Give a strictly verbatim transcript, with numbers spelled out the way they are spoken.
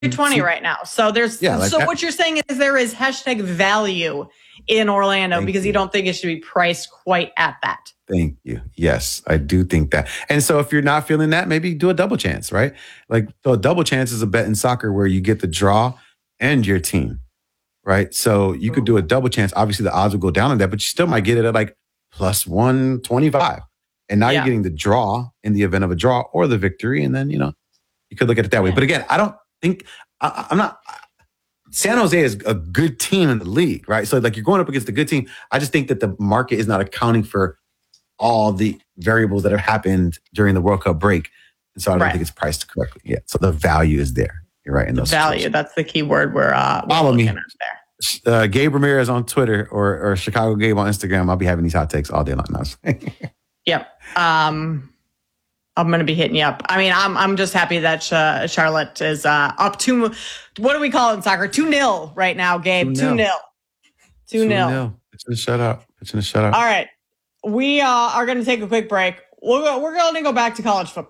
twenty right now. So there's yeah, like so that. What you're saying is there is hashtag value in Orlando Thank because you. you don't think it should be priced quite at that. Thank you. Yes, I do think that. And so if you're not feeling that, maybe do a double chance, right? Like, so a double chance is a bet in soccer where you get the draw and your team, right? So you could do a double chance. Obviously, the odds will go down on that, but you still might get it at like plus one twenty-five. And now yeah. you're getting the draw in the event of a draw or the victory. And then, you know, you could look at it that yeah. way. But again, I don't think, I, I'm not, San Jose is a good team in the league, right? So like you're going up against a good team. I just think that the market is not accounting for all the variables that have happened during the World Cup break. And so I don't right. think it's priced correctly yet. So the value is there. You're right. In the those value, situations. That's the key word we're, uh, we're Follow me. At there. Uh, Gabe Ramirez on Twitter or, or Chicago Gabe on Instagram. I'll be having these hot takes all day long now. Yep. Um, I'm going to be hitting you up. I mean, I'm I'm just happy that Ch- Charlotte is uh, up two. What do we call it in soccer? two nil right now, Gabe. two nil. two nil. Pitching a shutout. Pitching a shutout. All right. We uh, are going to take a quick break. We're, we're going to go back to college football.